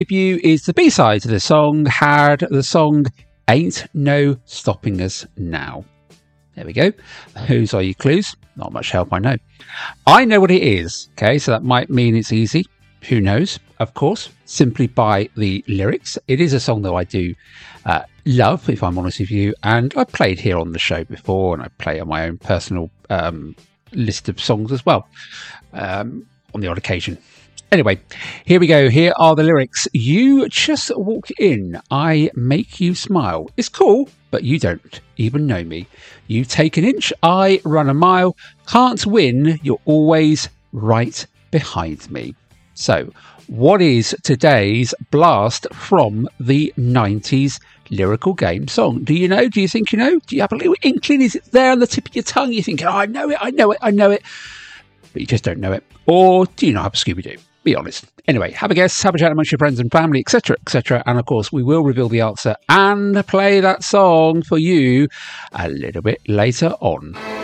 Debut is the B-side to the song, had the song Ain't No Stopping Us Now. There we go. Those are your clues. Not much help, I know. I know what it is, okay, so that might mean it's easy. Who knows? Of course, simply by the lyrics. It is a song that I do love, if I'm honest with you, and I've played here on the show before, and I play on my own personal list of songs as well, on the odd occasion. Anyway, here we go. Here are the lyrics. You just walk in, I make you smile. It's cool, but you don't even know me. You take an inch, I run a mile. Can't win, you're always right behind me. So, what is today's blast from the 90s lyrical game song? Do you know? Do you think you know? Do you have a little inkling? Is it there on the tip of your tongue? You think, oh, I know it. But you just don't know it. Or do you not have a Scooby-Doo? Be honest. Anyway, have a guess, have a chat amongst your friends and family, etc., etc. And of course, we will reveal the answer and play that song for you a little bit later on.